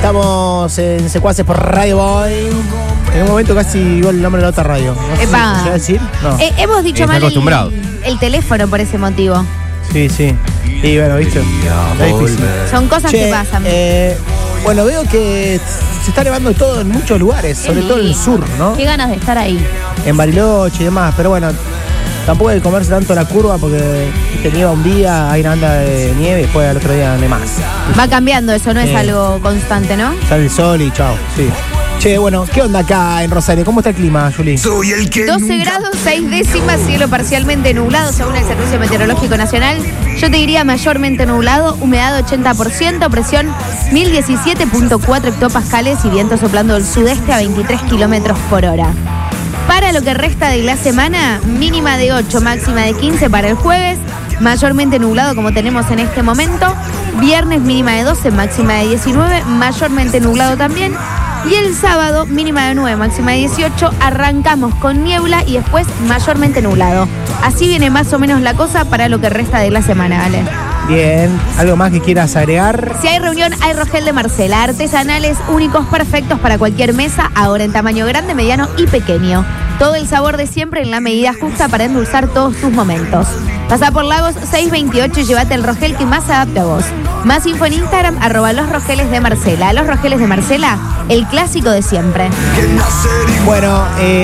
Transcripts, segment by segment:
Estamos en Secuaces por Radio Boy. En un momento casi igual el nombre de la otra radio. No sé si se va a decir. No. Hemos dicho mal el teléfono por ese motivo. Sí. Y bueno, ¿viste? Son cosas que pasan. Bueno, veo que se está elevando todo en muchos lugares, sobre todo en el sur, ¿no? Qué ganas de estar ahí. En Bariloche y demás, pero bueno, tampoco hay que comerse tanto la curva porque nieva un día, hay una banda de nieve y después al otro día no hay más. Va cambiando eso, no es algo constante, ¿no? Sale el sol y chao, sí. Che, bueno, ¿qué onda acá en Rosario? ¿Cómo está el clima, Juli? 12 grados, 6 décimas, cielo parcialmente nublado, según el Servicio Meteorológico Nacional. Yo te diría mayormente nublado, humedad 80%, presión 1017.4 hectopascales y viento soplando del sudeste a 23 kilómetros por hora. Para lo que resta de la semana, mínima de 8, máxima de 15 para el jueves, mayormente nublado como tenemos en este momento. Viernes mínima de 12, máxima de 19, mayormente nublado también. Y el sábado, mínima de 9, máxima de 18, arrancamos con niebla y después mayormente nublado. Así viene más o menos la cosa para lo que resta de la semana, Ale. Bien, ¿algo más que quieras agregar? Si hay reunión, hay Rogel de Marcela. Artesanales únicos, perfectos para cualquier mesa, ahora en tamaño grande, mediano y pequeño. Todo el sabor de siempre en la medida justa para endulzar todos tus momentos. Pasá por Lagos 628 y llévate el Rogel que más se adapte a vos. Más info en Instagram, @los Rogeles de Marcela. Los Rogeles de Marcela, el clásico de siempre. Bueno,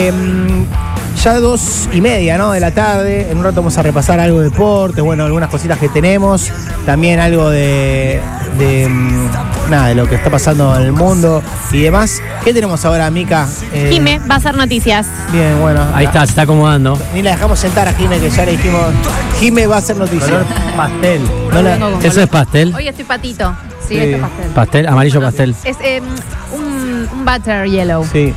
ya 2:30, ¿no? de la tarde. En un rato vamos a repasar algo de deporte, bueno, algunas cositas que tenemos. También algo de lo que está pasando en el mundo y demás. ¿Qué tenemos ahora, Mica? Jime va a hacer noticias. Bien, bueno. Ahí está, se está acomodando. Ni la dejamos sentar a Jime, que ya le dijimos. Jime va a hacer noticias. Color pastel. Eso es pastel. Hoy estoy patito. Sí, esto es pastel. Pastel, amarillo pastel. Es un butter yellow. Sí.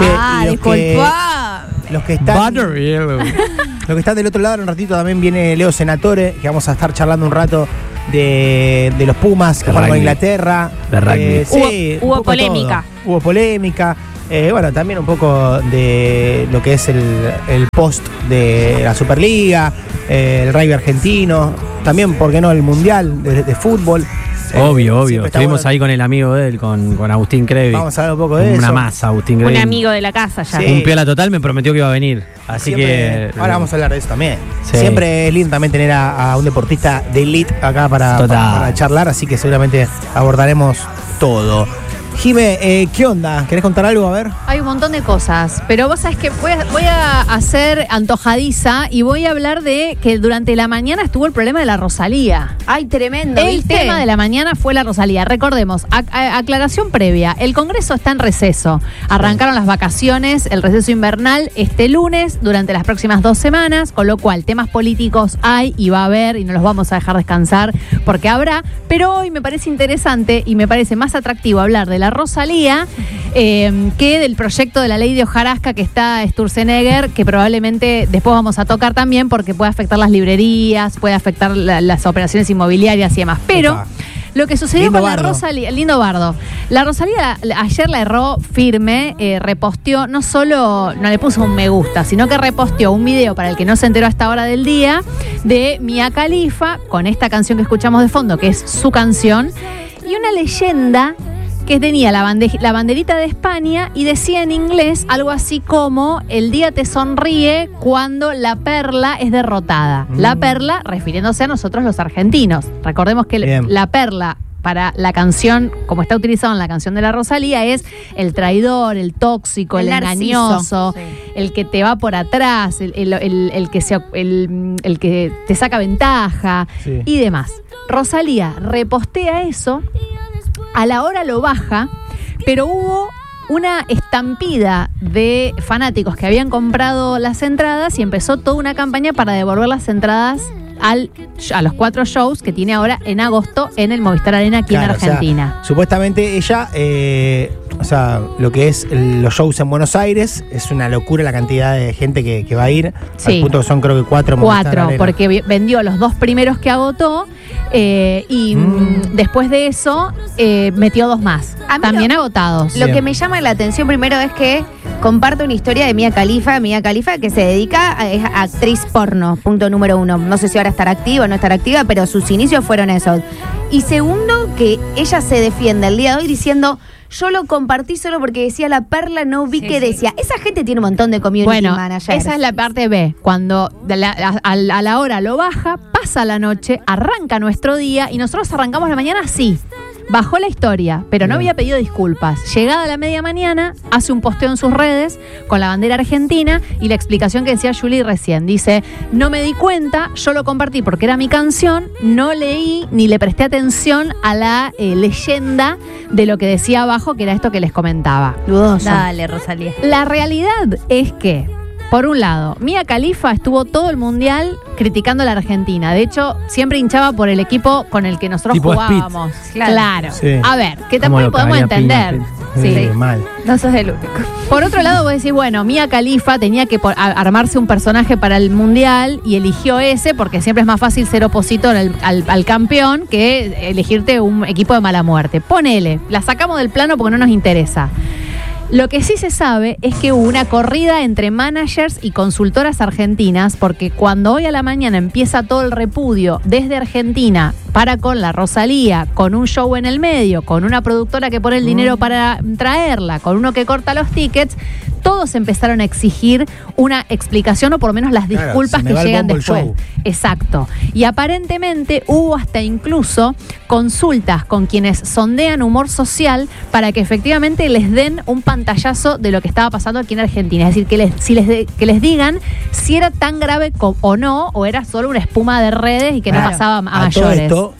Disculpa. Los que están. Butter yellow. Los que están del otro lado, en un ratito también viene Leo Senatore, que vamos a estar charlando un rato de los Pumas que juegan con Inglaterra. De rugby. Sí, hubo polémica. Hubo polémica. Bueno, también un poco de lo que es el post de la Superliga, el rugby argentino, también, ¿por qué no?, el Mundial de fútbol. Obvio. Estuvimos ahí con el amigo de él, con Agustín Crevi. Vamos a hablar un poco de eso. Una masa, Agustín Crevi. Un amigo de la casa ya. Sí. Un piola total, me prometió que iba a venir. Así siempre, ahora vamos a hablar de eso también. Sí. Siempre es lindo también tener a un deportista de elite acá para charlar, así que seguramente abordaremos todo. Jime, ¿qué onda? ¿Querés contar algo? A ver. Hay un montón de cosas, pero vos sabés que voy a hacer antojadiza y voy a hablar de que durante la mañana estuvo el problema de la Rosalía. Ay, tremendo, El ¿viste? tema de la mañana fue la Rosalía. Recordemos, aclaración previa, el Congreso está en receso. Arrancaron las vacaciones, el receso invernal este lunes, durante las próximas 2 semanas, con lo cual temas políticos hay y va a haber y no los vamos a dejar descansar porque habrá, pero hoy me parece interesante y me parece más atractivo hablar de la Rosalía que del proyecto de la ley de hojarasca que está Sturzenegger, que probablemente después vamos a tocar también porque puede afectar las librerías, puede afectar las operaciones inmobiliarias y demás. Pero lo que sucedió lindo con bardo. la Rosalía, lindo bardo. La Rosalía ayer la erró firme, reposteó, no solo no le puso un me gusta, sino que reposteó un video, para el que no se enteró a esta hora del día, de Mia Khalifa, con esta canción que escuchamos de fondo, que es su canción, y una leyenda que tenía la banderita de España y decía en inglés algo así como: el día te sonríe cuando la perla es derrotada. La perla refiriéndose a nosotros los argentinos. Recordemos que la perla para la canción, como está utilizado en la canción de la Rosalía, es el traidor, el tóxico, el engañoso, el que te va por atrás, el que te saca ventaja y demás. Rosalía repostea eso. A la hora lo baja, pero hubo una estampida de fanáticos que habían comprado las entradas y empezó toda una campaña para devolver las entradas a los 4 shows que tiene ahora en agosto en el Movistar Arena aquí en Argentina. O sea, supuestamente ella, lo que es los shows en Buenos Aires, es una locura la cantidad de gente que va a ir. Sí. Al punto que son, creo que 4 porque vendió los 2 primeros que agotó y después de eso metió 2 más, también agotados. Lo que me llama la atención primero es que comparto una historia de Mia Khalifa. Mia Khalifa que se dedica es actriz porno, punto número 1. No sé si ahora estará activa o no estará activa, pero sus inicios fueron esos. Y segundo, que ella se defiende el día de hoy diciendo... Yo lo compartí solo porque decía la perla, no vi que decía. Esa gente tiene un montón de community managers. Esa es la parte B. Cuando a la hora lo baja, pasa la noche, arranca nuestro día y nosotros arrancamos la mañana así. Bajó la historia, pero no había pedido disculpas. Llegada la media mañana, hace un posteo en sus redes con la bandera argentina y la explicación que decía Juli recién. Dice, no me di cuenta, yo lo compartí porque era mi canción, no leí ni le presté atención a la leyenda de lo que decía abajo, que era esto que les comentaba. Dudoso. Dale, Rosalía. La realidad es que, por un lado, Mia Khalifa estuvo todo el mundial criticando a la Argentina. De hecho, siempre hinchaba por el equipo con el que nosotros tipo jugábamos. Claro. Sí. A ver, que tampoco podemos entender. Sí, mal. No sos el único. Por otro lado, vos decís, bueno, Mia Khalifa tenía que armarse un personaje para el mundial y eligió ese porque siempre es más fácil ser opositor al campeón que elegirte un equipo de mala muerte. Ponele, la sacamos del plano porque no nos interesa. Lo que sí se sabe es que hubo una corrida entre managers y consultoras argentinas, porque cuando hoy a la mañana empieza todo el repudio desde Argentina para con la Rosalía, con un show en el medio, con una productora que pone el dinero para traerla, con uno que corta los tickets, todos empezaron a exigir una explicación o por lo menos las disculpas que llegan después. Exacto. Y aparentemente hubo hasta incluso consultas con quienes sondean humor social para que efectivamente les den un pantallazo de lo que estaba pasando aquí en Argentina. Es decir, que les digan si era tan grave o no, o era solo una espuma de redes y que no pasaba a mayores. Todo esto,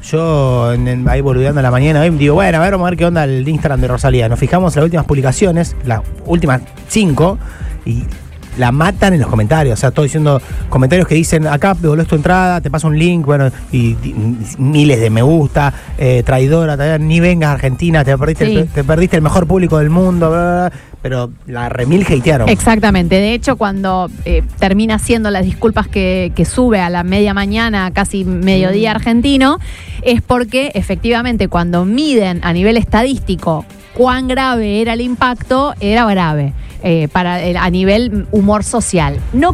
yo ahí boludeando a la mañana, hoy digo, bueno, a ver, vamos a ver qué onda el Instagram de Rosalía. Nos fijamos en las últimas publicaciones, las últimas 5, y la matan en los comentarios. O sea, todo diciendo comentarios que dicen, acá devolvés tu entrada, te paso un link, bueno, y miles de me gusta, traidora, ni vengas a Argentina, te perdiste el mejor público del mundo, bla, bla, bla. Pero la remil hatearon. Exactamente. De hecho, cuando termina haciendo las disculpas que sube a la media mañana, casi mediodía argentino, es porque efectivamente cuando miden a nivel estadístico cuán grave era el impacto, era grave. A nivel humor social. No